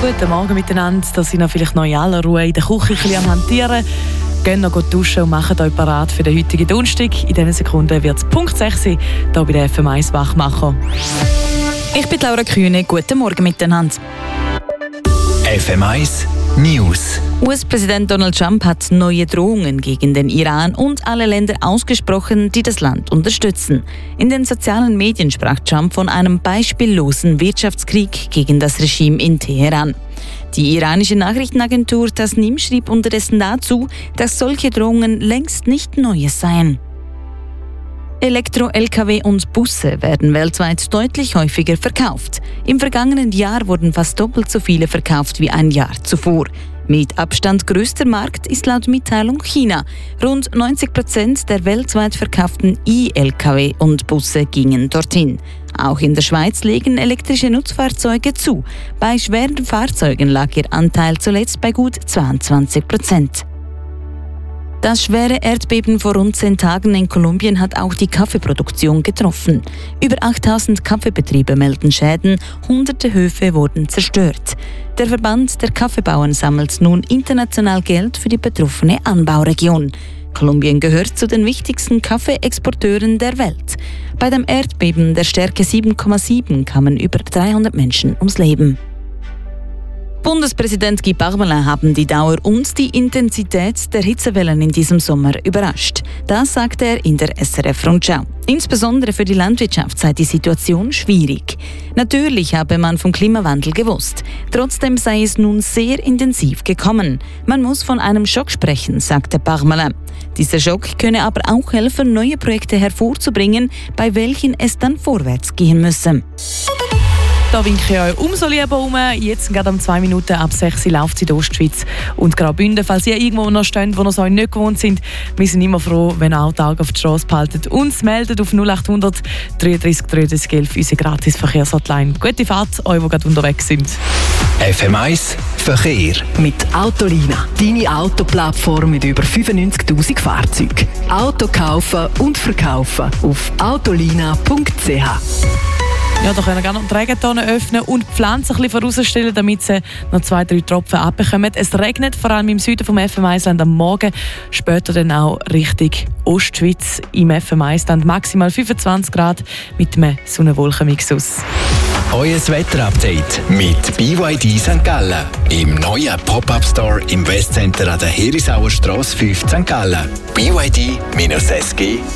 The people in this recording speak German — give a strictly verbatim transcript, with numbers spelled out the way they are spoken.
Guten Morgen miteinander. Da sind wir vielleicht noch in aller Ruhe in der Küche ein bisschen am Hantieren. Gehen noch gut duschen und machen euch parat für den heutigen Donnerstag. In diesen Sekunden wird es Punkt sechs hier bei der F M eins Wachmacher. Ich bin Laura Kühne. Guten Morgen miteinander. F M eins News. U S-Präsident Donald Trump hat neue Drohungen gegen den Iran und alle Länder ausgesprochen, die das Land unterstützen. In den sozialen Medien sprach Trump von einem beispiellosen Wirtschaftskrieg gegen das Regime in Teheran. Die iranische Nachrichtenagentur Tasnim schrieb unterdessen dazu, dass solche Drohungen längst nicht Neues seien. Elektro-L K W und Busse werden weltweit deutlich häufiger verkauft. Im vergangenen Jahr wurden fast doppelt so viele verkauft wie ein Jahr zuvor. Mit Abstand größter Markt ist laut Mitteilung China. Rund neunzig Prozent der weltweit verkauften E-L K W und Busse gingen dorthin. Auch in der Schweiz legen elektrische Nutzfahrzeuge zu. Bei schweren Fahrzeugen lag ihr Anteil zuletzt bei gut zweiundzwanzig Prozent. Das schwere Erdbeben vor rund zehn Tagen in Kolumbien hat auch die Kaffeeproduktion getroffen. Über achttausend Kaffeebetriebe melden Schäden, hunderte Höfe wurden zerstört. Der Verband der Kaffeebauern sammelt nun international Geld für die betroffene Anbauregion. Kolumbien gehört zu den wichtigsten Kaffeeexporteuren der Welt. Bei dem Erdbeben der Stärke sieben Komma sieben kamen über dreihundert Menschen ums Leben. Bundespräsident Guy Parmelin haben die Dauer und die Intensität der Hitzewellen in diesem Sommer überrascht. Das sagte er in der S R F-Rundschau. Insbesondere für die Landwirtschaft sei die Situation schwierig. Natürlich habe man vom Klimawandel gewusst. Trotzdem sei es nun sehr intensiv gekommen. Man muss von einem Schock sprechen, sagte Parmelin. Dieser Schock könne aber auch helfen, neue Projekte hervorzubringen, bei welchen es dann vorwärts gehen müsse. Da winke ich euch umso lieber um. Jetzt gerade um zwei Minuten ab sechs läuft sie in der Ostschweiz und Graubünden. Falls ihr irgendwo noch steht, wo ihr euch nicht gewohnt sind, wir sind immer froh, wenn ihr auch Tag auf die Straße behaltet. Uns meldet auf null acht hundert dreiunddreißig dreiunddreißig elf unsere Gratis-Verkehrshotline. Gute Fahrt, euch, die gerade unterwegs sind. F M eins Verkehr. Mit Autolina, deine Autoplattform mit über fünfundneunzigtausend Fahrzeugen. Auto kaufen und verkaufen auf autolina punkt c h. Ja, da können wir gerne noch die Regentonne öffnen und die Pflanzen ein bisschen vorausstellen, damit sie noch zwei, drei Tropfen abbekommen. Es regnet vor allem im Süden vom F M eins-Land am Morgen, später dann auch Richtung Ostschweiz im F M eins-Land. Maximal fünfundzwanzig Grad mit einem Sonnenwolkenmix aus. Euer Wetterupdate mit B Y D Sankt Gallen. Im neuen Pop-Up-Store im Westcenter an der Herisauer Strasse fünf Sankt Gallen. B Y D S G